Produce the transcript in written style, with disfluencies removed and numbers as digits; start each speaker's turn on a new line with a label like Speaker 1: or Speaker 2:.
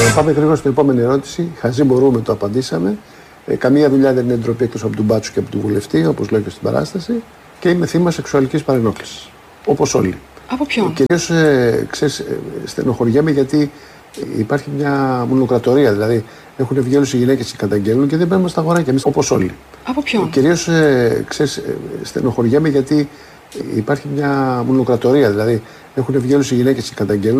Speaker 1: Πάμε γρήγορα στην επόμενη ερώτηση. Χαζί μπορούμε, το απαντήσαμε. Καμία δουλειά δεν είναι ντροπή εκτός από του μπάτσου και από του βουλευτή, όπως λέω και στην παράσταση. Και είμαι θύμα σεξουαλικής παρενόχλησης. Όπως όλοι.
Speaker 2: Από ποιον?
Speaker 1: Κυρίως, στενοχωριέμαι γιατί υπάρχει μια μονοκρατορία. Δηλαδή, έχουν βγει όλες οι γυναίκες και καταγγέλνουν και δεν μπαίνουμε στα αγοράκια εμείς, όπως όλοι.
Speaker 2: Από ποιον?
Speaker 1: Κυρίως, στενοχωριέμαι γιατί υπάρχει μια μονοκρατορία. Δηλαδή, έχουν βγει όλες οι γυναίκες και καταγγέλνουν.